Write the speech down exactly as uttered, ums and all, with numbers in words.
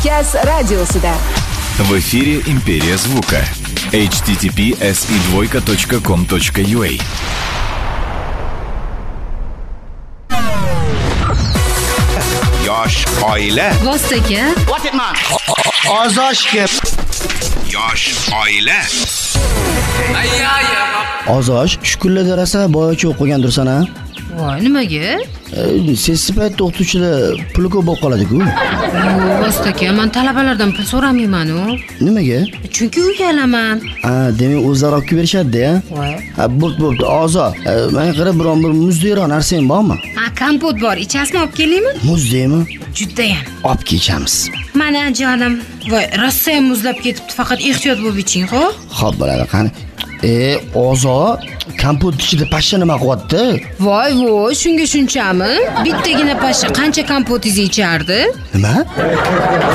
Час радиосуда. В эфире «Империя звука». эйч ти ти пи эс и двойка точка ком точка ю а. Yosh oila. Vostoka. What it man? Ozoshga. Yosh oila. Ozosh, shu kunlarda rosa boyachi o'qigandirsan a? Voy, nimaga? E, sessiz paytda o'qituvchilar puli ko'p bo'lib qoladi-ku. Vostoka, men talabalardan pul so'ramayman-ku. Nimaga? Chunki uyalaman. Ha, demak o'zlari olib berishadi-da. Voy. Ha, bo'pti, bo'pti. Ozo, menga qarab biron bir muzdayroq narsang bormi? Ha, kompot bor. Ichasizmi, olib kelingmi? Muzdaymi? Judayam. Olib kechamiz. Mana jonim. Voy, rosa ham muzlab ketibdi. Faqat ehtiyot bo'lib iching, xo'p? Xo'p, bo'ladi, qani. E, Ozo, kompot ichida pashsha nima qilyapti? Voy, voy, shunga shunchami? Bittagina pashsha qancha kompotingizni ichardi? Nima?